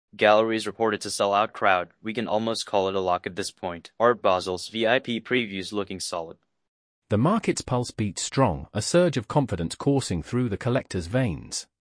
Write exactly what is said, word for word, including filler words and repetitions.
Galleries reported to sell out crowd. We can almost call it a lock at this point. Art Basel's V I P previews looking solid. The market's pulse beats strong, a surge of confidence coursing through the collector's veins.